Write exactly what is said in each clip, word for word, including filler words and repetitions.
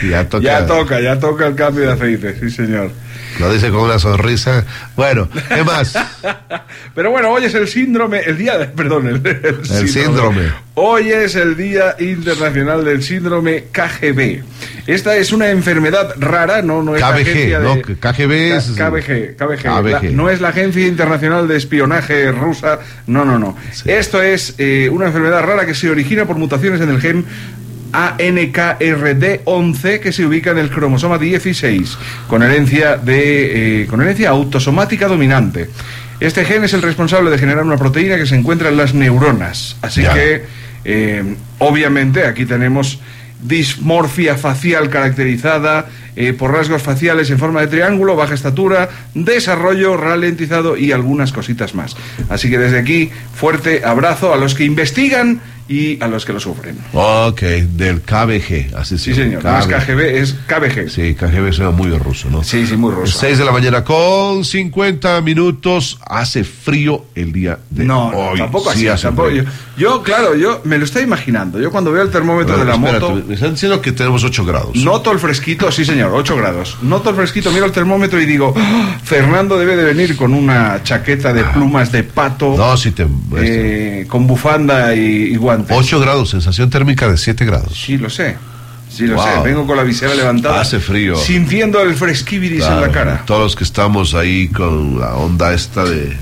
Ya toca. Ya toca, ya toca el cambio de aceite, sí señor. Lo dice con una sonrisa. Bueno, ¿qué más? Pero bueno, hoy es el síndrome, el día de, perdón, el, el, El síndrome. síndrome. Hoy es el Día Internacional del Síndrome K G B. Esta es una enfermedad rara, no, no es K B G, la agencia ¿no? de... K G B es... K B G, K B G. K B G. La- no es la Agencia Internacional de Espionaje Rusa, no, no, no. Sí. Esto es eh, una enfermedad rara que se origina por mutaciones en el gen A N K R D once que se ubica en el cromosoma dieciséis con herencia de eh, con herencia autosomática dominante. Este gen es el responsable de generar una proteína que se encuentra en las neuronas. Así Ya. que eh, obviamente aquí tenemos dismorfia facial caracterizada eh, por rasgos faciales en forma de triángulo, baja estatura, desarrollo ralentizado y algunas cositas más. Así que desde aquí, fuerte abrazo a los que investigan y a los que lo sufren. Ok, del K B G, así Sí, se señor. llama. No es K G B, es K B G. Sí, K G B suena muy ruso, ¿no? Sí, sí, muy ruso. seis de la mañana con cincuenta minutos. Hace frío el día de No, no, hoy. tampoco Sí así. hace Tampoco, yo, frío. yo, claro, yo me lo estoy imaginando. Yo cuando veo el termómetro Pero, de la espérate, moto, me están diciendo que tenemos ocho grados. noto el fresquito, sí señor, ocho grados. Noto el fresquito, miro el termómetro y digo, "Ah, Fernando debe de venir con una chaqueta de plumas de pato, No, sí te... eh, con bufanda y, y guantes. ocho grados, sensación térmica de siete grados. Sí, lo sé. Sí, lo Wow. sé. Vengo con la visera levantada. Hace frío. Sintiendo el fresquibiris en la Claro, cara. todos los que estamos ahí con la onda esta de...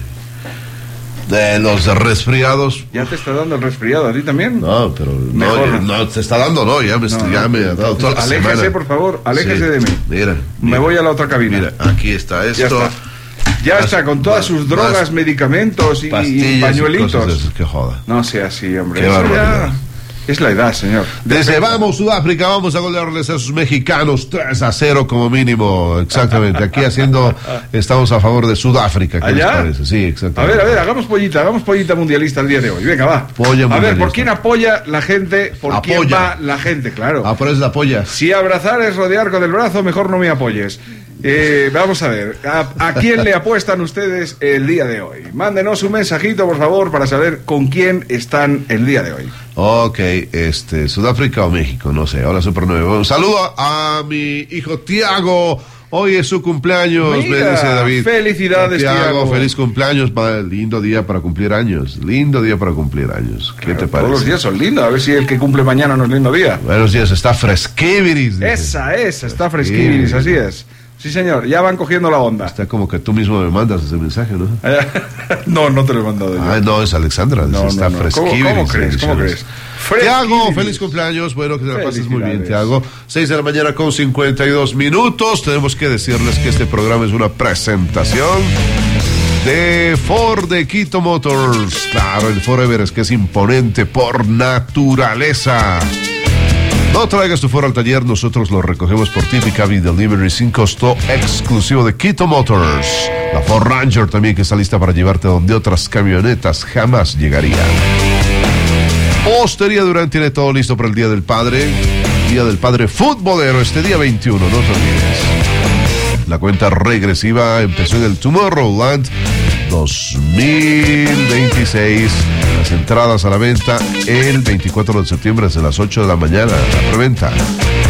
De los resfriados. ¿Ya te está dando el resfriado a ti también? No, pero no, Mejor. no te está dando, no, ya me, No, ya no. me ha dado toda la Aléjese, semana. por favor, aléjese Sí, de mí. Mira, Me mira, voy a la otra cabina. Mira, aquí está Ya esto. está. Ya Más- está, con todas más- sus drogas, más medicamentos y, y pastillas y pañuelitos. cosas de esas, que joda. No sea así, hombre. Qué Eso barbaridad. ya es la edad, señor. Desde vamos Sudáfrica, vamos a golearles a sus mexicanos tres a cero como mínimo, exactamente. Aquí haciendo, estamos a favor de Sudáfrica, ¿qué les ¿Allá? parece? Sí, A exactamente. ver, a ver, hagamos pollita, hagamos pollita mundialista el día de hoy. Venga, va. Polla a ver, mundialista. ¿por quién apoya la gente? ¿Por quién Apoya. va la gente? Claro. Ah, por eso la polla. Si abrazar es rodear con el brazo, mejor no me apoyes. Eh, vamos a ver, ¿a, a quién le apuestan ustedes el día de hoy? Mándenos un mensajito, por favor, para saber con quién están el día de hoy. Ok, este, Sudáfrica o México, no sé, ahora Super nueve. Un saludo a mi hijo Tiago. Hoy es su cumpleaños, me Mira, dice David. felicidades, Tiago. Feliz cumpleaños, va, lindo día para cumplir años. Lindo día para cumplir años. ¿Qué te Todos los parece? días son lindos, a ver si el que cumple mañana no es lindo día. Buenos días, está fresquibiris. dice. Esa, esa, está fresquibiris, Sí. así es. Sí, señor, ya van cogiendo la onda. Está como que tú mismo me mandas ese mensaje, ¿no? No, no te lo he mandado yo. Ah, no, es Alexandra. dice, No, está no, no. ¿Cómo- fresquibiris. cómo crees? ¿Cómo bendiciones. crees? Tiago, Fresquibiris. feliz cumpleaños. Bueno, que te la pases muy bien, Felicidades. Tiago. seis de la mañana con cincuenta y dos minutos. Tenemos que decirles que este programa es una presentación de Ford de Quito Motors. Claro, el Ford Everest, que es imponente por naturaleza. No traigas tu Ford al taller, nosotros lo recogemos por ti, Pick Up y Delivery sin costo exclusivo de Quito Motors. La Ford Ranger también, que está lista para llevarte donde otras camionetas jamás llegarían. Hostería Durán tiene todo listo para el Día del Padre. Día del Padre futbolero, este día veintiuno, no te olvides. La cuenta regresiva empezó en el Tomorrowland dos mil veintiséis. Las entradas a la venta el veinticuatro de septiembre desde las ocho de la mañana. La preventa